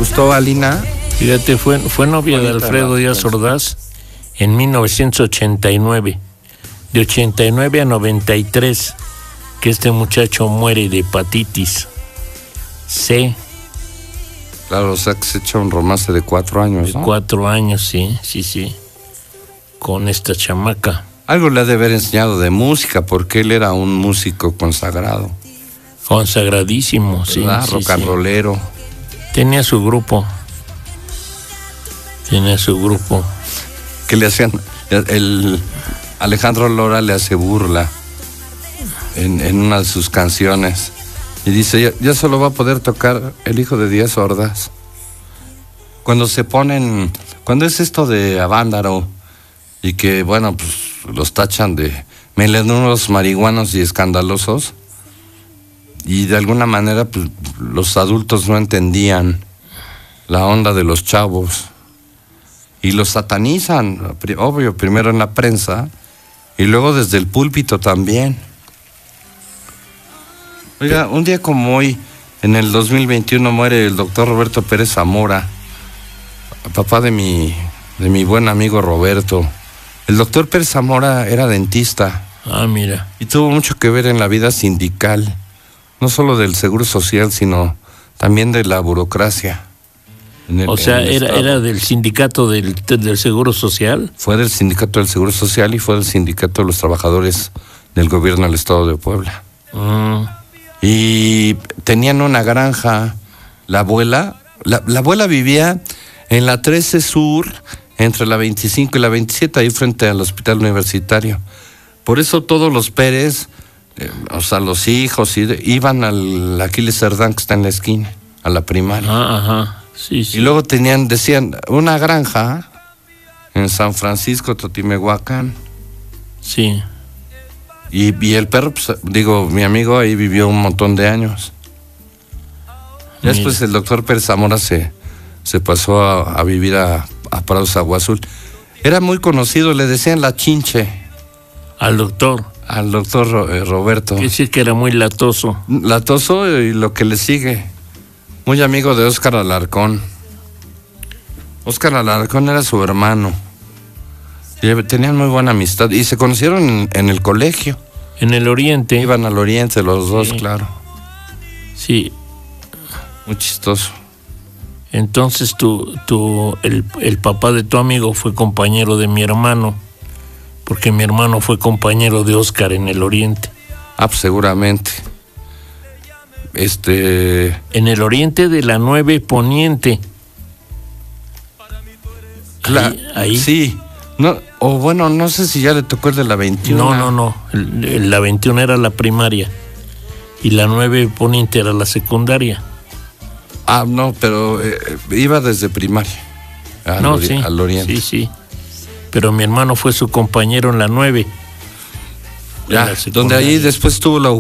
gustó Alina. Fíjate, fue novia de Alfredo Díaz Ordaz en 1989. De 89 a 93, que este muchacho muere de hepatitis C. Claro, o sea que se echa un romance de 4 años, ¿no? 4 años, sí. Con esta chamaca. Algo le ha de haber enseñado de música, porque él era un músico consagrado. Consagradísimo, sí. Rock and rollero. Tenía su grupo. Que le hacían... El Alejandro Lora le hace burla en una de sus canciones. Y dice, ya solo va a poder tocar el hijo de Díaz Ordaz. Cuando es esto de Avándaro, y que, bueno, pues los tachan de melenudos, marihuanos y escandalosos, y de alguna manera pues, los adultos no entendían la onda de los chavos, y los satanizan, obvio, primero en la prensa, y luego desde el púlpito también. Oiga, un día como hoy, en el 2021, muere el doctor Roberto Pérez Zamora, papá de mi buen amigo Roberto. El doctor Pérez Zamora era dentista. Ah, mira. Y tuvo mucho que ver en la vida sindical, no solo del Seguro Social, sino también de la burocracia. Era del sindicato del Seguro Social. Fue del sindicato del Seguro Social y fue del sindicato de los trabajadores del gobierno del Estado de Puebla. Y tenían una granja. La abuela vivía en la 13 Sur, entre la 25 y la 27, ahí frente al hospital universitario. Por eso todos los Pérez, los hijos, iban al Aquiles Cerdán, que está en la esquina, a la primaria. Ajá. Sí. Y luego decían, una granja en San Francisco, Totimehuacán. Sí. Y el perro, pues, mi amigo ahí vivió un montón de años. Ya después el doctor Pérez Zamora se pasó a vivir a Prados Agua Azul. Era muy conocido, le decían la Chinche. Al doctor Roberto. Quiere decir que era muy latoso. Latoso y lo que le sigue. Muy amigo de Óscar Alarcón. Óscar Alarcón era su hermano. Y tenían muy buena amistad. Y se conocieron en el colegio. En el Oriente. Iban al Oriente los dos, claro. Sí. Muy chistoso. Entonces el papá de tu amigo fue compañero de mi hermano, porque mi hermano fue compañero de Óscar en el Oriente. Ah, pues seguramente. En el Oriente de la 9 Poniente. Ahí. Sí. No sé si ya le tocó el de la 21. No. La 21 era la primaria y la 9 Poniente era la secundaria. Ah, no, pero iba desde primaria al Oriente. Sí. Pero mi hermano fue su compañero en la 9. Ya, donde ahí después tuvo la